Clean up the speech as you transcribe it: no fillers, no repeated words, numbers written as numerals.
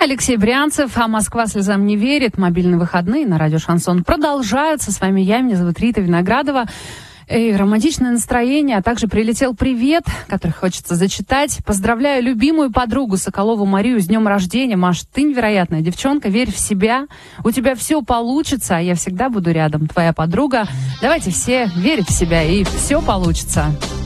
Алексей Брянцев, а Москва слезам не верит. Мобильные выходные на радио Шансон продолжаются. С вами я, меня зовут Рита Виноградова. И романтичное настроение, а также прилетел привет, который хочется зачитать. Поздравляю любимую подругу Соколову Марию с днем рождения. Маш, ты невероятная девчонка, верь в себя. У тебя все получится, а я всегда буду рядом. Твоя подруга. Давайте все верить в себя, и все получится.